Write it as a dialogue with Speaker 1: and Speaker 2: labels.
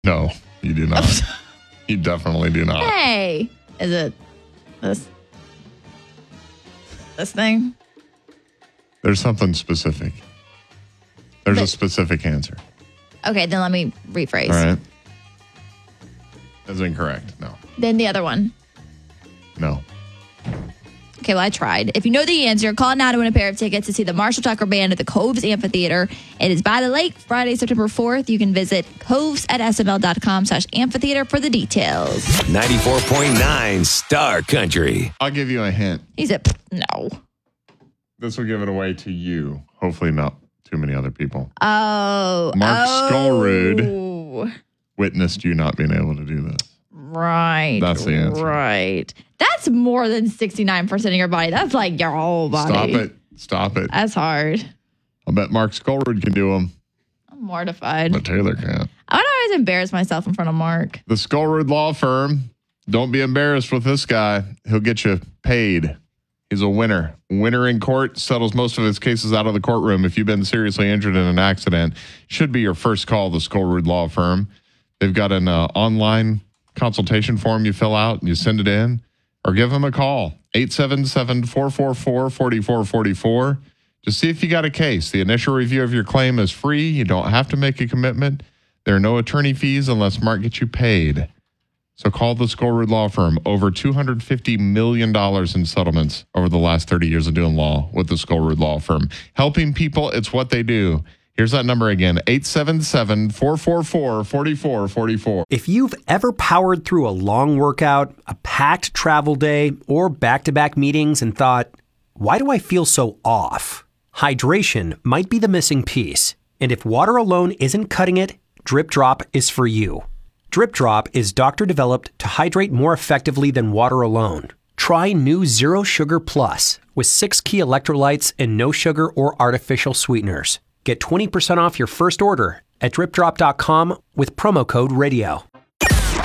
Speaker 1: No, you do not. You definitely do not.
Speaker 2: Hey, is it this thing?
Speaker 1: There's something specific. There's a specific answer.
Speaker 2: Okay, then let me rephrase.
Speaker 1: All right. That's incorrect. No.
Speaker 2: Then the other one.
Speaker 1: No.
Speaker 2: Okay, well, I tried. If you know the answer, call now to win a pair of tickets to see the Marshall Tucker Band at the Coves Amphitheater. It is by the lake, Friday, September 4th. You can visit coves@sml.com/amphitheater for the details.
Speaker 3: 94.9 Star Country.
Speaker 1: I'll give you a hint.
Speaker 2: He said, no.
Speaker 1: This will give it away to you. Hopefully not too many other people.
Speaker 2: Oh.
Speaker 1: Mark Skullrood witnessed you not being able to do this.
Speaker 2: Right.
Speaker 1: That's the answer.
Speaker 2: Right. That's more than 69% of your body. That's like your whole body.
Speaker 1: Stop it.
Speaker 2: That's hard.
Speaker 1: I'll bet Mark Skullrood can do them,
Speaker 2: I'm mortified.
Speaker 1: but Taylor can't.
Speaker 2: I would always embarrass myself in front of Mark.
Speaker 1: The Skullrood Law Firm. Don't be embarrassed with this guy. He'll get you paid. He's a winner. Winner in court, settles most of his cases out of the courtroom. If you've been seriously injured in an accident, should be your first call, the Skullrood Law Firm. They've got an online consultation form you fill out and you send it in, or give them a call, 877-444-4444. Just see if you got a case. The initial review of your claim is free. You don't have to make a commitment. There are no attorney fees unless Mark gets you paid. So call the Skullrood Law Firm. Over $250 million in settlements over the last 30 years of doing law with the Skullrood Law Firm. Helping people, it's what they do. Here's that number again, 877-444-4444.
Speaker 4: If you've ever powered through a long workout, a packed travel day, or back-to-back meetings and thought, why do I feel so off? Hydration might be the missing piece. And if water alone isn't cutting it, Drip Drop is for you. Drip Drop is doctor-developed to hydrate more effectively than water alone. Try new Zero Sugar Plus with 6 key electrolytes and no sugar or artificial sweeteners. Get 20% off your first order at dripdrop.com with promo code radio.